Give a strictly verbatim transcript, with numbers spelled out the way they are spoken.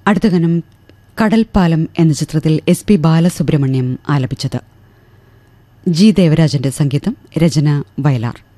അടുത്ത ഗാനം കടൽപ്പാലം എന്ന ചിത്രത്തിൽ എസ് പി ബാലസുബ്രഹ്മണ്യം ആലപിച്ചത്. ജി ദേവരാജന്റെ സംഗീതം, രചന വയലാർ.